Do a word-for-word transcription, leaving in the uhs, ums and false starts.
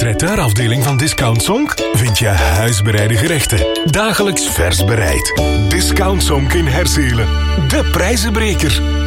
traiteur-afdeling van Discount Zonk vind je huisbereide gerechten. Dagelijks vers bereid. Discount Zonk in Herzelen. De prijzenbreker.